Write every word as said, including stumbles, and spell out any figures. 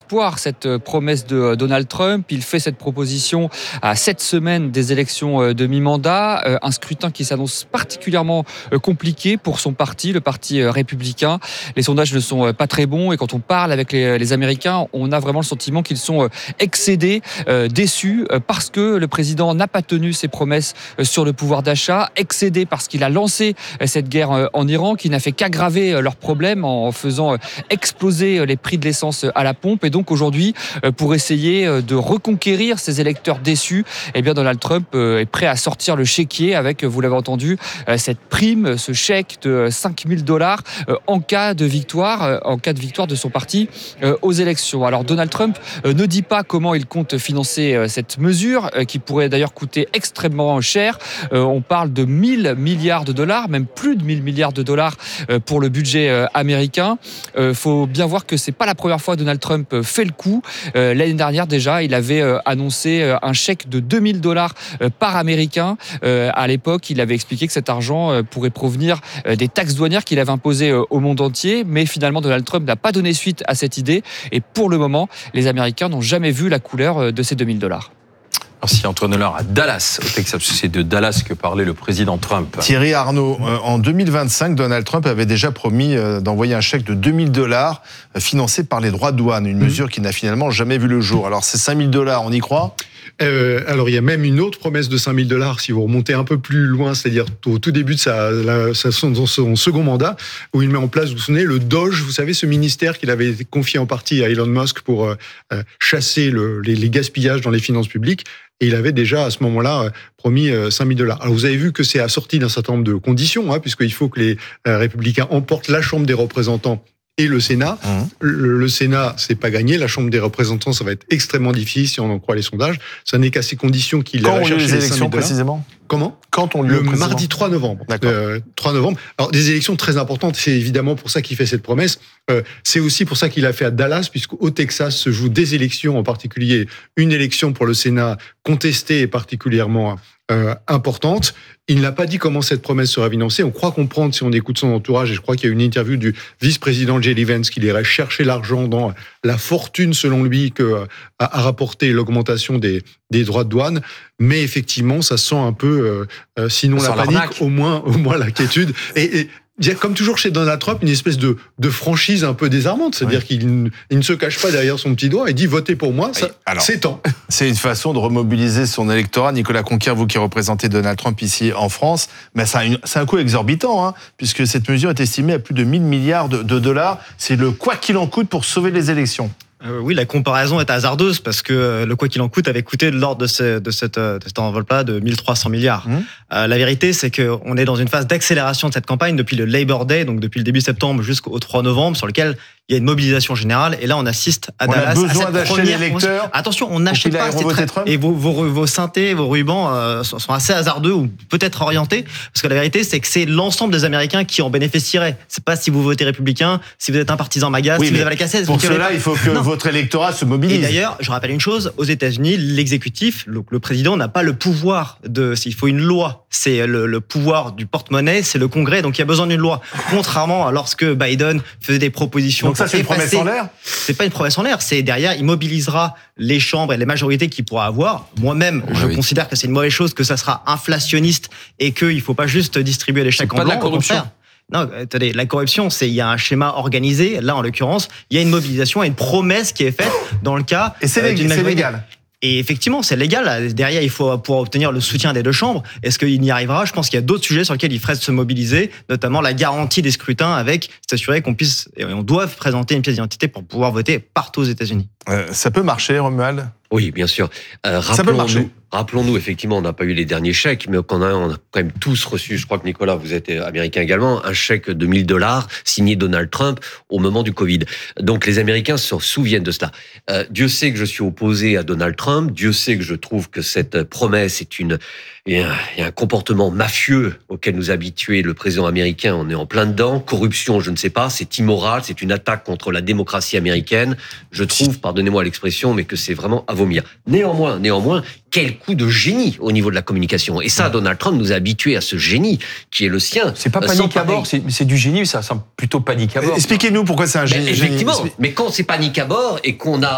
espoir cette promesse de Donald Trump. Il fait cette proposition à sept semaines des élections de mi-mandat, un scrutin qui s'annonce particulièrement compliqué pour son parti, le parti républicain. Les sondages ne sont pas très bons et quand on parle avec les, les Américains, on a vraiment le sentiment qu'ils sont excédés, euh, déçus parce que le président n'a pas tenu ses promesses sur le pouvoir d'achat, excédés parce qu'il a lancé cette guerre en Iran qui n'a fait qu'aggraver leurs problèmes en faisant exploser les prix de l'essence à la pompe. Et donc aujourd'hui, pour essayer de reconquérir ces électeurs déçus, eh bien Donald Trump est prêt à sortir le chéquier avec, vous l'avez entendu, cette prime, ce chèque de cinq mille dollars en cas de victoire, en cas de victoire de son parti aux élections. Alors Donald Trump ne dit pas comment il compte financer cette mesure, qui pourrait d'ailleurs coûter extrêmement cher. On parle de mille milliards de dollars, même plus de mille milliards de dollars pour le budget américain. Il faut bien voir que c'est pas la première fois que Donald Trump fait le coup. L'année dernière déjà, il avait annoncé un chèque de deux mille dollars par Américain. À l'époque, il avait expliqué que cet argent pourrait provenir des taxes douanières qu'il avait imposées au monde entier, mais finalement Donald Trump n'a pas donné suite à cette idée et pour le moment, les Américains n'ont jamais vu la couleur de ces deux mille dollars. Merci Antoine Hollard à Dallas, au Texas. C'est de Dallas que parlait le président Trump. Thierry Arnaud, en deux mille vingt-cinq, Donald Trump avait déjà promis d'envoyer un chèque de deux mille dollars financé par les droits de douane, une mesure qui n'a finalement jamais vu le jour. Alors ces cinq mille dollars, on y croit ? Euh, alors il y a même une autre promesse de cinq mille dollars si vous remontez un peu plus loin, c'est-à-dire au tout début de sa, la, sa, son, son second mandat, où il met en place, vous vous souvenez, le DOGE, vous savez, ce ministère qu'il avait confié en partie à Elon Musk pour euh, chasser le, les, les gaspillages dans les finances publiques. Et il avait déjà, à ce moment-là, promis cinq mille dollars. Alors, vous avez vu que c'est assorti d'un certain nombre de conditions, hein, puisqu'il faut que les républicains emportent la Chambre des représentants et le Sénat. Mmh. Le, le Sénat, c'est pas gagné. La Chambre des représentants, ça va être extrêmement difficile si on en croit les sondages. Ça n'est qu'à ces conditions qu'il va chercher les élections précisément. Comment ? Quand on le mardi trois novembre. D'accord. Euh, trois novembre. Alors des élections très importantes, c'est évidemment pour ça qu'il fait cette promesse. Euh, c'est aussi pour ça qu'il a fait à Dallas, puisqu'au Texas se jouent des élections, en particulier une élection pour le Sénat contestée et particulièrement euh, importante. Il n'a pas dit comment cette promesse sera financée. On croit comprendre si on écoute son entourage, et je crois qu'il y a une interview du vice-président J D Vance qu'il irait chercher l'argent dans la fortune, selon lui, que a, a rapporté l'augmentation des, des droits de douane. Mais effectivement, ça sent un peu, euh, sinon ça la panique, au moins, au moins l'inquiétude. Et, et il y a, comme toujours chez Donald Trump, une espèce de, de franchise un peu désarmante. C'est-à-dire oui. qu'il il ne se cache pas derrière son petit doigt et dit « votez pour moi, ça, Alors, c'est temps ». C'est une façon de remobiliser son électorat. Nicolas Conquier, vous qui représentez Donald Trump ici en France, mais ça a une, c'est un coût exorbitant, hein, puisque cette mesure est estimée à plus de mille milliards de, de dollars. C'est le quoi qu'il en coûte pour sauver les élections. Euh, oui, la comparaison est hasardeuse parce que le quoi qu'il en coûte avait coûté de l'ordre de, ce, de cette, de cette enveloppe-là de mille trois cents milliards. Mmh. Euh, la vérité, c'est qu'on est dans une phase d'accélération de cette campagne depuis le Labor Day, donc depuis le début septembre jusqu'au trois novembre, sur lequel il y a une mobilisation générale. Et là, on assiste à on Dallas. On a besoin à d'acheter les lecteurs. Attention, on n'achète pas. Très... Et vos, vos, vos synthés, vos rubans euh, sont assez hasardeux ou peut-être orientés. Parce que la vérité, c'est que c'est l'ensemble des Américains qui en bénéficieraient. C'est pas si vous votez républicain, si vous êtes un partisan MAGA, oui, si vous avez la cassette. Pour cela, pas... il faut que non. votre électorat se mobilise. Et d'ailleurs, je rappelle une chose, aux États-Unis, l'exécutif, le, le président n'a pas le pouvoir de... Il faut une loi. C'est le, le pouvoir du porte-monnaie, c'est le Congrès, donc il y a besoin d'une loi. Contrairement à lorsque Biden faisait des propositions... Donc ça, c'est une promesse en l'air ? C'est pas une promesse en l'air, c'est derrière, il mobilisera les chambres et les majorités qu'il pourra avoir. Moi-même, oui, je oui. considère que c'est une mauvaise chose, que ça sera inflationniste et qu'il ne faut pas juste distribuer les chèques en blanc. C'est pas de la corruption. Non, attendez, la corruption, c'est il y a un schéma organisé. Là, en l'occurrence, il y a une mobilisation et une promesse qui est faite dans le cas et c'est, euh, d'une c'est légal. Et effectivement, c'est légal. Derrière, il faut pouvoir obtenir le soutien des deux chambres. Est-ce qu'il y arrivera ? Je pense qu'il y a d'autres sujets sur lesquels il ferait se mobiliser, notamment la garantie des scrutins, avec s'assurer qu'on puisse et on doit présenter une pièce d'identité pour pouvoir voter partout aux États-Unis. Euh, ça peut marcher, Romuald ? Oui, bien sûr. Euh, ça peut marcher. Rappelons-nous, effectivement, on n'a pas eu les derniers chèques, mais qu'on a, on a quand même tous reçu, je crois que Nicolas, vous êtes américain également, un chèque de mille dollars signé Donald Trump au moment du Covid. Donc les Américains se souviennent de cela. Euh, Dieu sait que je suis opposé à Donald Trump, Dieu sait que je trouve que cette promesse est une... Il y a un, un comportement mafieux auquel nous a habitué le président américain, on est en plein dedans. Corruption, je ne sais pas, c'est immoral, c'est une attaque contre la démocratie américaine. Je trouve, pardonnez-moi l'expression, mais que c'est vraiment à vomir. Néanmoins, néanmoins, quel coup de génie au niveau de la communication. Et ça, Donald Trump nous a habitués à ce génie qui est le sien. C'est pas panique à bord, c'est, c'est du génie, ça semble plutôt panique à bord. Expliquez-nous pourquoi c'est un génie. Mais effectivement, mais quand c'est panique à bord et qu'on a